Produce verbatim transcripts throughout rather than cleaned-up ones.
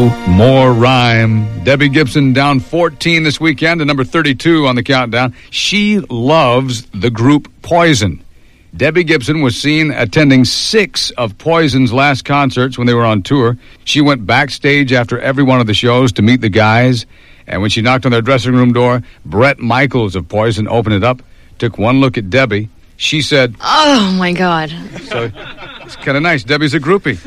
no more rhyme. Debbie Gibson down fourteen this weekend to number thirty-two on the countdown. She loves the group Poison. Debbie Gibson was seen attending six of Poison's last concerts when they were on tour. She went backstage after every one of the shows to meet the guys. And when she knocked on their dressing room door, Bret Michaels of Poison opened it up, took one look at Debbie. She said, "Oh, my God." So it's kind of nice. Debbie's a groupie.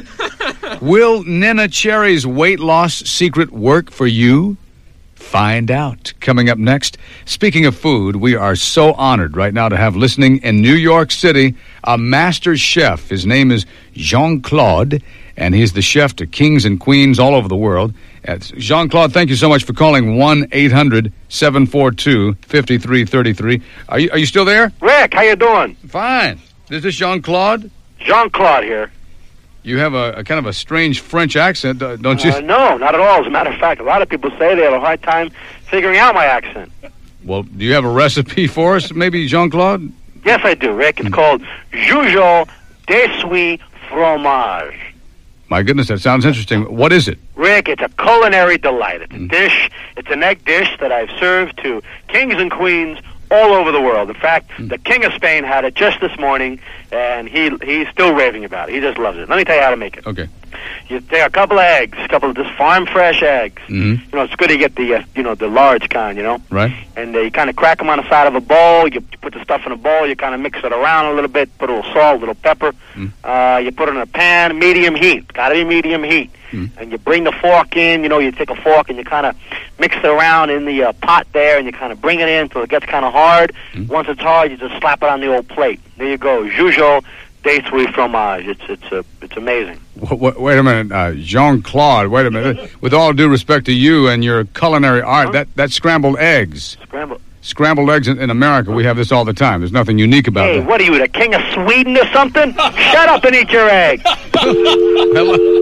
Will Nina Cherry's weight loss secret work for you? Find out. Coming up next, speaking of food, we are so honored right now to have listening in New York City a master chef. His name is Jean-Claude, and he's the chef to kings and queens all over the world. Jean-Claude, thank you so much for calling one eight hundred seven four two five three three three. Are you, are you still there? Rick, how you doing? Fine. Is this Jean-Claude? Jean-Claude here. You have a, a kind of a strange French accent, don't you? Uh, no, not at all. As a matter of fact, a lot of people say they have a hard time figuring out my accent. Well, do you have a recipe for us, maybe, Jean-Claude? Yes, I do, Rick. It's called Joujol d'Essuie Fromage. My goodness, that sounds interesting. What is it? Rick, it's a culinary delight. It's a Mm. dish. It's an egg dish that I've served to kings and queens all over the world. In fact, Mm. the King of Spain had it just this morning, and he he's still raving about it. He just loves it. Let me tell you how to make it. Okay. You take a couple of eggs, a couple of just farm fresh eggs. Mm-hmm. You know, it's good to get the uh, you know the large kind. You know, Right. and uh, you kind of crack them on the side of a bowl. You, you put the stuff in a bowl. You kind of mix it around a little bit. Put a little salt, a little pepper. Mm. Uh, you put it in a pan, medium heat. Got to be medium heat. Mm. And you bring the fork in. You know, you take a fork and you kind of mix it around in the uh, pot there, and you kind of bring it in until it gets kind of hard. Mm. Once it's hard, you just slap it on the old plate. There you go, Joujol d'Essuie Fromage. It's it's uh, it's amazing. W- w- wait a minute, uh, Jean-Claude, wait a minute. With all due respect to you and your culinary art, Huh? that, that's scrambled eggs. Scramble. Scrambled eggs in, in America, we have this all the time. There's nothing unique about Hey, that. what are you, the king of Sweden or something? Shut up and eat your egg. Hello.